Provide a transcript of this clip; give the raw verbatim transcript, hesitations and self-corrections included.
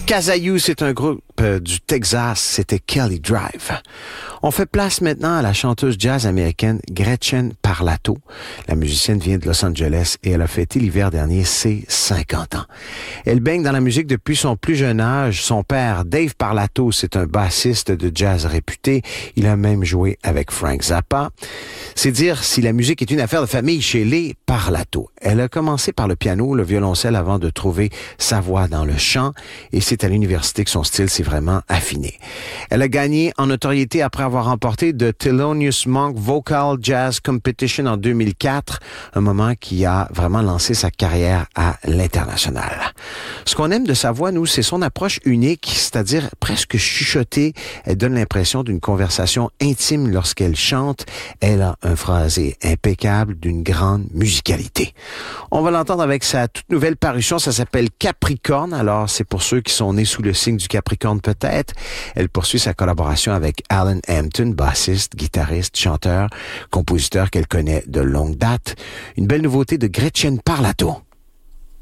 Kazayou, c'est un groupe euh, du Texas, c'était Kelly Drive. On fait place maintenant à la chanteuse jazz américaine Gretchen Parlato. La musicienne vient de Los Angeles et elle a fêté l'hiver dernier ses cinquante ans. Elle baigne dans la musique depuis son plus jeune âge. Son père, Dave Parlato, c'est un bassiste de jazz réputé. Il a même joué avec Frank Zappa. C'est dire si la musique est une affaire de famille chez les Parlato. Elle a commencé par le piano, le violoncelle avant de trouver sa voix dans le chant et c'est à l'université que son style s'est vraiment affiné. Elle a gagné en notoriété après avoir remporté The Thelonious Monk Vocal Jazz Competition en deux mille quatre, un moment qui a vraiment lancé sa carrière à l'international. Ce qu'on aime de sa voix, nous, c'est son approche unique, c'est-à-dire presque chuchotée. Elle donne l'impression d'une conversation intime lorsqu'elle chante. Elle a un phrasé impeccable d'une grande musicalité. On va l'entendre avec sa toute nouvelle parution, ça s'appelle Capricorne. Alors, c'est pour ceux qui sont nés sous le signe du Capricorne peut-être. Elle poursuit sa collaboration avec Alan Hampton, bassiste, guitariste, chanteur, compositeur qu'elle connaît de longue date. Une belle nouveauté de Gretchen Parlato.